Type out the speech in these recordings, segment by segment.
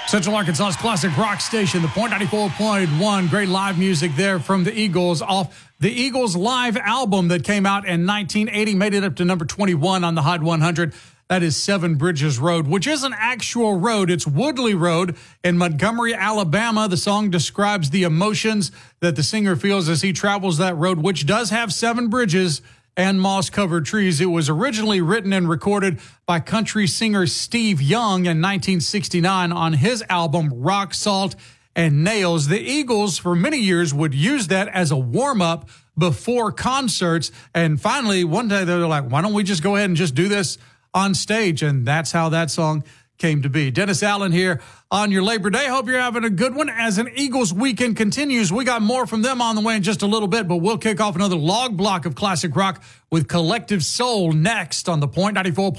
Central Arkansas's classic rock station, the Point 94.1. Great live music there from the Eagles off the Eagles live album that came out in 1980, made it up to number 21 on the Hot 100. That is Seven Bridges Road, which is an actual road. It's Woodley Road in Montgomery, Alabama. The song describes the emotions that the singer feels as he travels that road, which does have 7 bridges and moss-covered trees. It was originally written and recorded by country singer Steve Young in 1969 on his album Rock, Salt, and Nails. The Eagles, for many years, would use that as a warm-up before concerts. And finally, one day, they were like, why don't we just go ahead and just do this on stage? And that's how that song came to be. Dennis Allen here on your Labor Day. Hope you're having a good one as an Eagles weekend continues. We got more from them on the way in just a little bit, but we'll kick off another log block of classic rock with Collective Soul next on the Point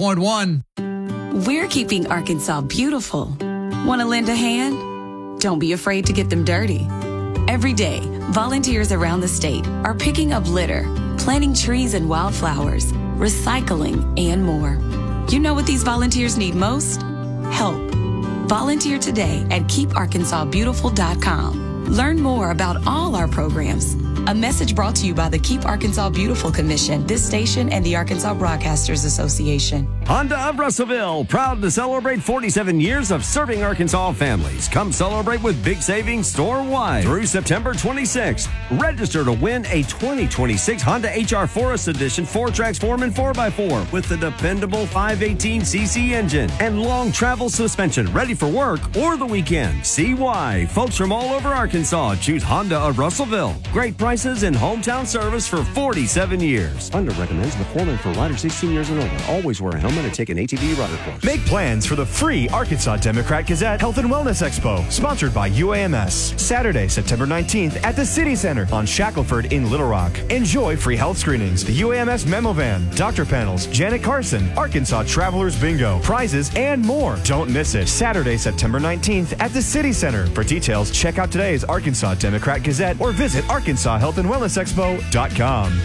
94.1. We're keeping Arkansas beautiful. Want to lend a hand? Don't be afraid to get them dirty. Every day, volunteers around the state are picking up litter, planting trees and wildflowers, recycling, and more. You know what these volunteers need most? Help. Volunteer today at KeepArkansasBeautiful.com. Learn more about all our programs. A message brought to you by the Keep Arkansas Beautiful Commission, this station, and the Arkansas Broadcasters Association. Honda of Russellville, proud to celebrate 47 years of serving Arkansas families. Come celebrate with big savings store-wide through September 26th. Register to win a 2026 Honda HR Forest Edition 4Trax 4x4 with the dependable 518cc engine and long travel suspension, ready for work or the weekend. See why folks from all over Arkansas choose Honda of Russellville. Great prices and hometown service for 47 years. Honda recommends Metformin for riders 16 years and older. Always wear a helmet and take an ATV rider course. Make plans for the free Arkansas Democrat-Gazette Health and Wellness Expo, sponsored by UAMS. Saturday, September 19th at the City Center on Shackelford in Little Rock. Enjoy free health screenings, the UAMS memo van, doctor panels, Janet Carson, Arkansas Travelers Bingo, prizes, and more. Don't miss it. Saturday, September 19th at the City Center. For details, check out today's Arkansas Democrat-Gazette or visit ArkansasHealthAndWellnessExpo.com.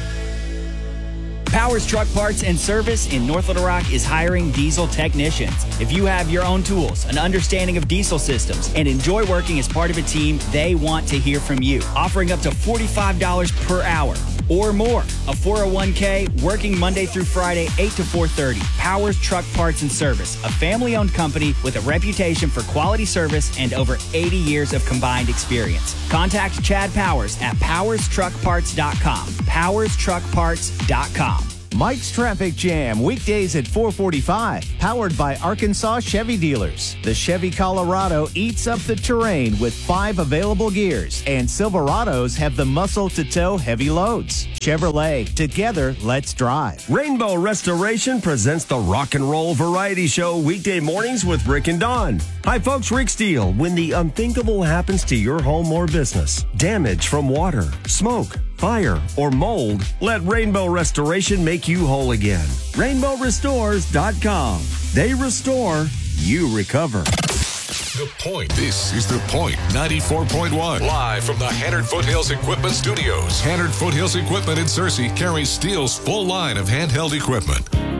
Powers Truck Parts and Service in North Little Rock is hiring diesel technicians. If you have your own tools, an understanding of diesel systems, and enjoy working as part of a team, they want to hear from you. Offering up to $45 per hour or more. A 401k, working Monday through Friday, 8 to 4:30. Powers Truck Parts and Service, a family-owned company with a reputation for quality service and over 80 years of combined experience. Contact Chad Powers at powerstruckparts.com. powerstruckparts.com. Mike's Traffic Jam, weekdays at 4:45, powered by Arkansas Chevy Dealers. The Chevy Colorado eats up the terrain with 5 available gears, and Silverados have the muscle to tow heavy loads. Chevrolet, together, let's drive. Rainbow Restoration presents the Rock and Roll Variety Show weekday mornings with Rick and Dawn. Hi folks, Rick Steele. When the unthinkable happens to your home or business, damage from water, smoke, fire, or mold, let Rainbow Restoration make you whole again. RainbowRestores.com. They restore, you recover. The Point. This is The Point 94.1. Live from the Hannard Foothills Equipment Studios. Hannard Foothills Equipment in Searcy carries Steele's full line of handheld equipment.